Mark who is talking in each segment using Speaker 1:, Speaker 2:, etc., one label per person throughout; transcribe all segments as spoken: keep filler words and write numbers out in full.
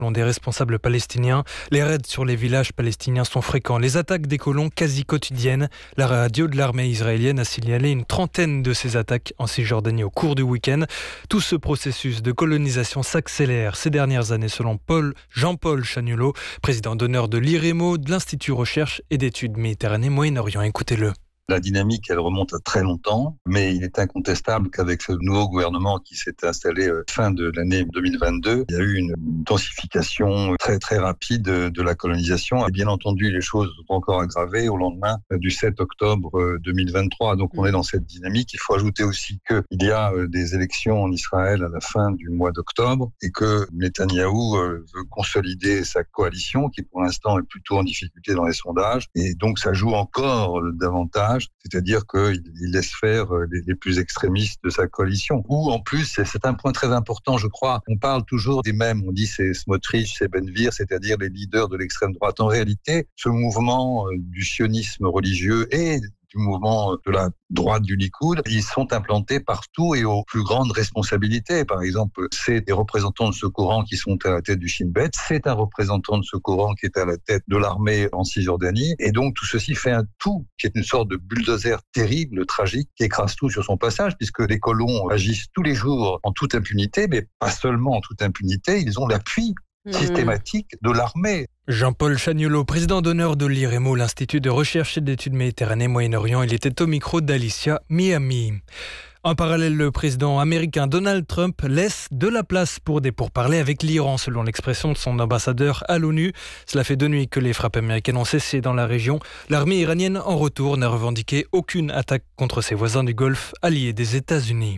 Speaker 1: selon des responsables palestiniens. Les raids sur les villages palestiniens sont fréquents. Les attaques des colons quasi quotidiennes. La radio de l'armée israélienne a signalé une trentaine de ces attaques en Cisjordanie au cours du week-end. Tout ce processus de colonisation s'accélère ces dernières années selon Paul, Jean-Paul Chagnolot, président d'honneur de l'I R E M O, de l'Institut Recherche et d'études Méditerranée Moyen-Orient. Écoutez-le.
Speaker 2: La dynamique, elle remonte à très longtemps, mais il est incontestable qu'avec ce nouveau gouvernement qui s'est installé fin de l'année deux mille vingt-deux, il y a eu une densification très très rapide de la colonisation. Et bien entendu, les choses sont encore aggravées au lendemain du sept octobre deux mille vingt-trois. Donc on est dans cette dynamique. Il faut ajouter aussi qu'il y a des élections en Israël à la fin du mois d'octobre et que Netanyahou veut consolider sa coalition qui pour l'instant est plutôt en difficulté dans les sondages. Et donc ça joue encore davantage. C'est-à-dire qu'il laisse faire les, les plus extrémistes de sa coalition. Ou en plus, c'est, c'est un point très important, je crois, on parle toujours des mêmes, on dit c'est Smotrich, c'est Ben Gvir, c'est-à-dire les leaders de l'extrême droite. En réalité, ce mouvement du sionisme religieux et du mouvement de la droite du Likoud, ils sont implantés partout et aux plus grandes responsabilités. Par exemple, c'est des représentants de ce courant qui sont à la tête du Shin Bet, c'est un représentant de ce courant qui est à la tête de l'armée en Cisjordanie, et donc tout ceci fait un tout qui est une sorte de bulldozer terrible, tragique, qui écrase tout sur son passage, puisque les colons agissent tous les jours en toute impunité, mais pas seulement en toute impunité, ils ont l'appui systématique de l'armée.
Speaker 1: Jean-Paul Chagnolot, président d'honneur de l'I R E M O, l'Institut de Recherche et d'études Méditerranée Moyen-Orient. Il était au micro d'Alicia Miami. En parallèle, le président américain Donald Trump laisse de la place pour des pourparlers avec l'Iran, selon l'expression de son ambassadeur à l'ONU. Cela fait deux nuits que les frappes américaines ont cessé dans la région. L'armée iranienne, en retour, n'a revendiqué aucune attaque contre ses voisins du Golfe, alliés des États-Unis.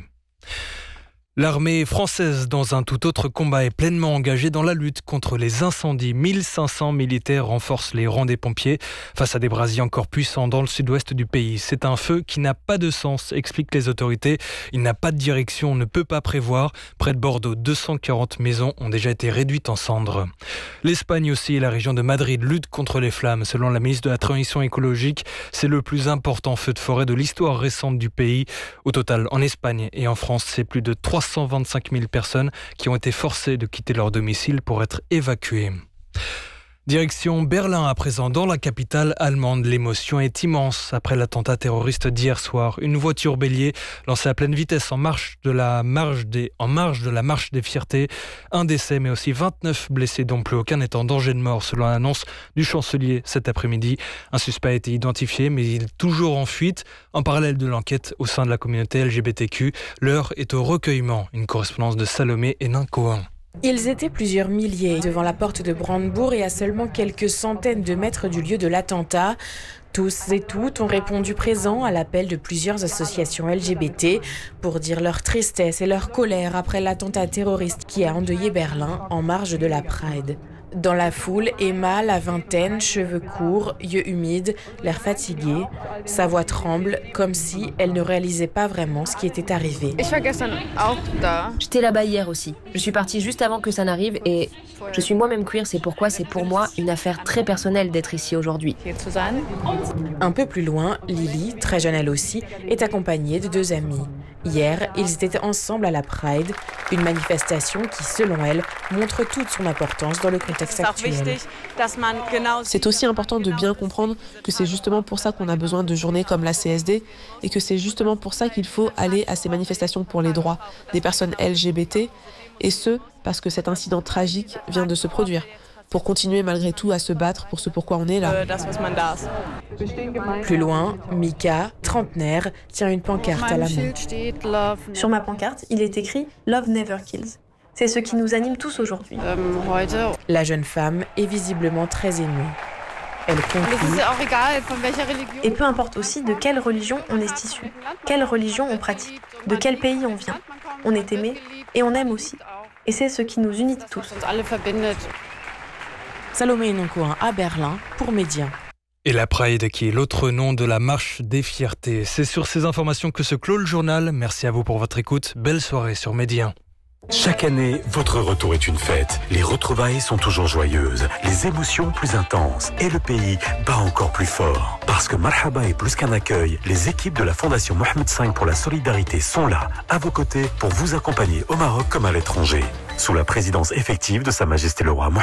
Speaker 1: L'armée française, dans un tout autre combat, est pleinement engagée dans la lutte contre les incendies. mille cinq cents militaires renforcent les rangs des pompiers face à des brasiers encore puissants dans le sud-ouest du pays. C'est un feu qui n'a pas de sens, expliquent les autorités. Il n'a pas de direction, on ne peut pas prévoir. Près de Bordeaux, deux cent quarante maisons ont déjà été réduites en cendres. L'Espagne aussi et la région de Madrid luttent contre les flammes. Selon la ministre de la Transition écologique, c'est le plus important feu de forêt de l'histoire récente du pays. Au total, en Espagne et en France, c'est plus de trois cent vingt-cinq mille personnes qui ont été forcées de quitter leur domicile pour être évacuées. Direction Berlin à présent, dans la capitale allemande. L'émotion est immense après l'attentat terroriste d'hier soir. Une voiture bélier lancée à pleine vitesse en marche de la marche des, en marge de la marche des fiertés. Un décès mais aussi vingt-neuf blessés dont plus aucun n'est en danger de mort selon l'annonce du chancelier cet après-midi. Un suspect a été identifié mais il est toujours en fuite. En parallèle de l'enquête au sein de la communauté L G B T Q, l'heure est au recueillement. Une correspondance de Salomé et Nincoan.
Speaker 3: Ils étaient plusieurs milliers devant la porte de Brandebourg et à seulement quelques centaines de mètres du lieu de l'attentat. Tous et toutes ont répondu présents à l'appel de plusieurs associations L G B T pour dire leur tristesse et leur colère après l'attentat terroriste qui a endeuillé Berlin en marge de la Pride. Dans la foule, Emma, la vingtaine, cheveux courts, yeux humides, l'air fatigué. Sa voix tremble, comme si elle ne réalisait pas vraiment ce qui était arrivé.
Speaker 4: J'étais là-bas hier aussi. Je suis partie juste avant que ça n'arrive et je suis moi-même queer, c'est pourquoi c'est pour moi une affaire très personnelle d'être ici aujourd'hui.
Speaker 3: Un peu plus loin, Lily, très jeune elle aussi, est accompagnée de deux amis. Hier, ils étaient ensemble à la Pride, une manifestation qui, selon elle, montre toute son importance dans le contexte actuel.
Speaker 5: C'est aussi important de bien comprendre que c'est justement pour ça qu'on a besoin de journées comme la C S D et que c'est justement pour ça qu'il faut aller à ces manifestations pour les droits des personnes L G B T, et ce, parce que cet incident tragique vient de se produire, pour continuer malgré tout à se battre pour ce pourquoi on est là.
Speaker 3: Plus loin, Mika, trentenaire, tient une pancarte à la main.
Speaker 6: Sur ma pancarte, il est écrit « Love never kills ». C'est ce qui nous anime tous aujourd'hui.
Speaker 3: La jeune femme est visiblement très émue. Elle conclut.
Speaker 6: Et peu importe aussi de quelle religion on est issu, quelle religion on pratique, de quel pays on vient. On est aimé et on aime aussi. Et c'est ce qui nous unit tous.
Speaker 3: Salomé Nincoan à Berlin pour Média.
Speaker 1: Et la Pride qui est l'autre nom de la marche des fiertés. C'est sur ces informations que se clôt le journal. Merci à vous pour votre écoute. Belle soirée sur Média.
Speaker 7: Chaque année, votre retour est une fête. Les retrouvailles sont toujours joyeuses, les émotions plus intenses et le pays bat encore plus fort. Parce que Marhaba est plus qu'un accueil, les équipes de la Fondation Mohamed cinq pour la solidarité sont là, à vos côtés, pour vous accompagner au Maroc comme à l'étranger. sous la présidence effective de Sa Majesté le Roi